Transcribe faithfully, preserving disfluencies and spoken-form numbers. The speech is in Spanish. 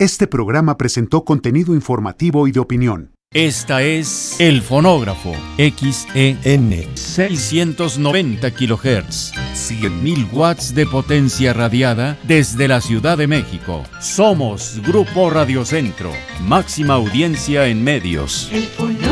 Este programa presentó contenido informativo y de opinión. Esta es El Fonógrafo, X E N, seiscientos noventa kilohertz, cien mil watts de potencia radiada desde la Ciudad de México. Somos Grupo Radio Centro, máxima audiencia en medios. El Fonógrafo.